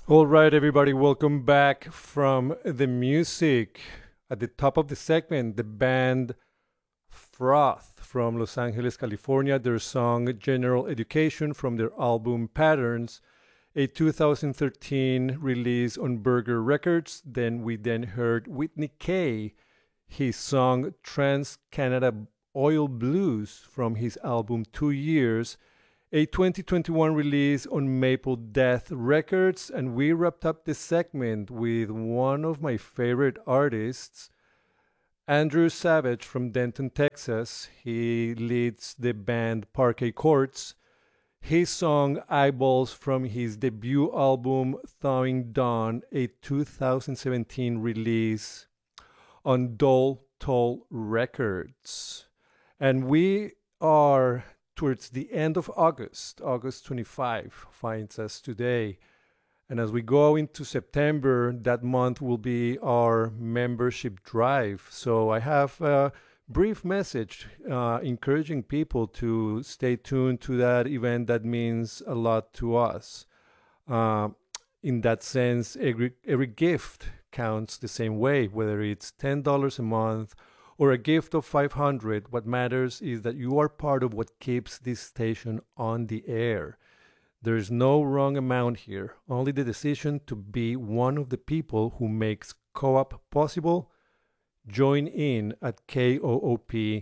All right, everybody, welcome back from the music. At the top of the segment, the band Froth from Los Angeles, California, their song General Education from their album Patterns, a 2013 release on Burger Records. Then we heard Whitney Kay, his song Trans Canada Oil Blues from his album 2 Years, a 2021 release on Maple Death Records. And we wrapped up the segment with one of my favorite artists, Andrew Savage from Denton, Texas. He leads the band Parquet Courts. His song Eyeballs from his debut album Thawing Dawn, a 2017 release on Dole Toll Records. And we are towards the end of August. August 25 finds us today. And as we go into September, that month will be our membership drive. So I have a brief message encouraging people to stay tuned to that event that means a lot to us. Uh, in that sense, every gift counts the same way, whether it's $10 a month or a gift of 500. What matters is that you are part of what keeps this station on the air. There's no wrong amount here, only the decision to be one of the people who makes co-op possible. Join in at koop.org.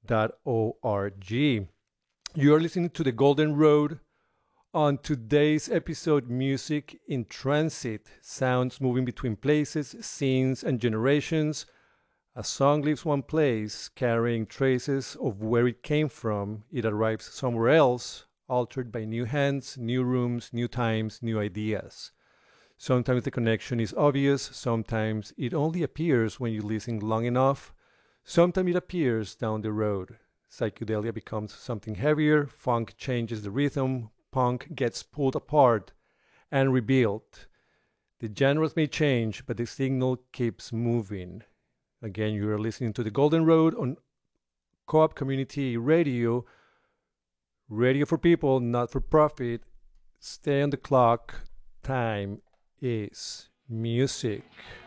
You are listening to The Golden Road. On today's episode, music in transit, sounds moving between places, scenes, and generations. A song leaves one place, carrying traces of where it came from. It arrives somewhere else, altered by new hands, new rooms, new times, new ideas. Sometimes the connection is obvious, sometimes it only appears when you listen long enough, sometimes it appears down the road. Psychedelia becomes something heavier, funk changes the rhythm, punk gets pulled apart and rebuilt. The genres may change, but the signal keeps moving. Again, you are listening to The Golden Road on Co-op Community Radio. Radio for people, not for profit. Stay on the clock. Time is music.